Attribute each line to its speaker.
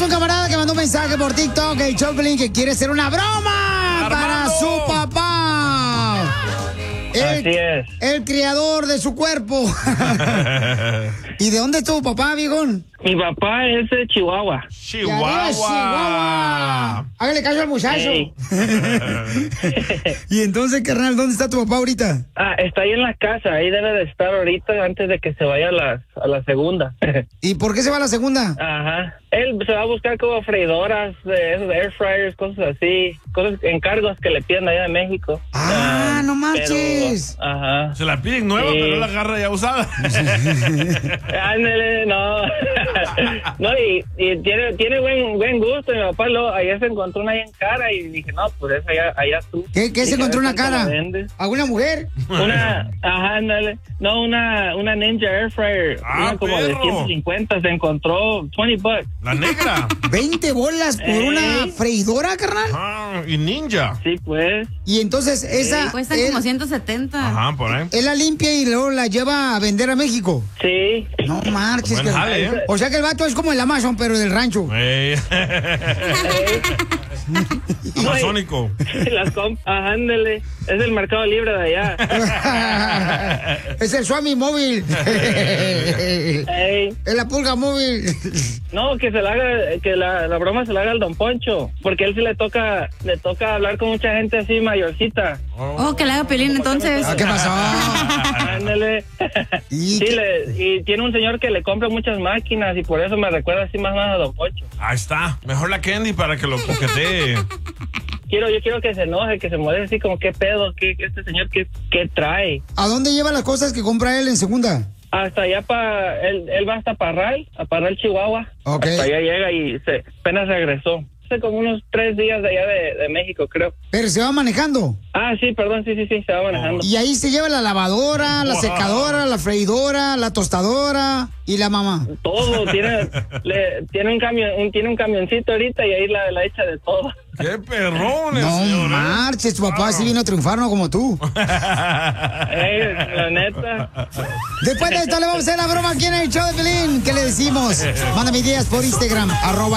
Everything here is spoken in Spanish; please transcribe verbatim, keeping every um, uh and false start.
Speaker 1: un camarada que mandó un mensaje por TikTok, el Choplin, que quiere hacer una broma para su papá. El,
Speaker 2: Así es.
Speaker 1: El criador de su cuerpo. ¿Y de dónde es tu papá, viejón?
Speaker 2: Mi papá es de Chihuahua.
Speaker 1: Chihuahua. Chihuahua. Hágale caso al muchacho.
Speaker 2: Hey.
Speaker 1: Y entonces, carnal, ¿dónde está tu papá ahorita?
Speaker 2: Ah, está ahí en la casa. Ahí debe de estar ahorita antes de que se vaya a la, a la segunda.
Speaker 1: ¿Y por qué se va a la segunda?
Speaker 2: Ajá. Él se va a buscar como freidoras, de esos air fryers, cosas así, cosas, encargos que le piden allá de México.
Speaker 1: Ah,
Speaker 2: um,
Speaker 1: no manches.
Speaker 2: Pero, ajá.
Speaker 3: Se la piden nueva,
Speaker 2: Sí.
Speaker 3: pero la agarra ya usada.
Speaker 2: Ándale, no. No, y, y tiene, tiene buen, buen gusto. Mi papá lo, ayer se encontró una ahí en cara y dije, no, pues esa allá, allá tú.
Speaker 1: ¿Qué, qué se
Speaker 2: Dije,
Speaker 1: encontró
Speaker 2: a ver
Speaker 1: una
Speaker 2: cuánto
Speaker 1: cara?
Speaker 2: la vendes.
Speaker 1: ¿Alguna mujer?
Speaker 2: Una, ajá, ándale. No, una, una Ninja Air Fryer.
Speaker 3: Ah,
Speaker 2: una como de
Speaker 3: perro.
Speaker 2: ciento cincuenta se encontró veinte bucks.
Speaker 3: La negra.
Speaker 1: ¿veinte bolas por
Speaker 2: Ey.
Speaker 1: una freidora, carnal?
Speaker 3: Ah, y ninja.
Speaker 2: Sí, pues.
Speaker 1: Y entonces esa...
Speaker 4: Cuestan
Speaker 1: él,
Speaker 4: como ciento setenta.
Speaker 3: Ajá, por ahí.
Speaker 1: él la limpia y luego la lleva a vender a México.
Speaker 2: Sí.
Speaker 1: No marches.
Speaker 3: Buen
Speaker 1: que-
Speaker 3: jale, ¿eh?
Speaker 1: O sea que el vato es como el Amazon, pero del rancho.
Speaker 3: Ey. Amazónico.
Speaker 2: Las comp ajá, ándale. Es el Mercado Libre de allá.
Speaker 1: Es el Swami móvil.
Speaker 2: Ey.
Speaker 1: Es la pulga móvil.
Speaker 2: No, que se la haga, que la, la broma se la haga al Don Poncho, porque a él sí le toca, le toca hablar con mucha gente así mayorcita.
Speaker 4: Oh, que le haga Pelín entonces.
Speaker 1: Ah, ¿qué pasó?
Speaker 2: Ándale.
Speaker 1: ¿Y
Speaker 2: Sí,
Speaker 1: qué?
Speaker 2: le, y tiene un señor que le compra muchas máquinas y por eso me recuerda así más o menos a Don Poncho.
Speaker 3: Ahí está. Mejor la Candy para que lo coquetee.
Speaker 2: Quiero, yo quiero que se enoje, que se moleste así como qué pedo, qué, este señor qué, qué trae.
Speaker 1: ¿A dónde lleva las cosas que compra él en segunda?
Speaker 2: Hasta allá para, él, él va hasta Parral, a Parral, Chihuahua.
Speaker 1: Ok.
Speaker 2: Hasta allá llega y se, apenas regresó. Hace como unos tres días de allá de, de México, creo.
Speaker 1: Pero se va manejando.
Speaker 2: Ah, sí, perdón, sí, sí, sí, se va manejando.
Speaker 1: Y ahí se lleva la lavadora, la
Speaker 3: Wow.
Speaker 1: secadora, la freidora, la tostadora y la mamá.
Speaker 2: Todo, tiene, le, tiene un camión, un- tiene un camioncito ahorita y ahí la, la echa de todo.
Speaker 3: ¡Qué perrones,
Speaker 1: No
Speaker 3: señor! ¿eh?
Speaker 1: marches, tu papá sí vino a triunfar, no como tú.
Speaker 2: Ey, la neta.
Speaker 1: Después de esto le vamos a hacer la broma aquí en el show de Pelín. ¿Qué le decimos? Mándame ideas por Instagram, arroba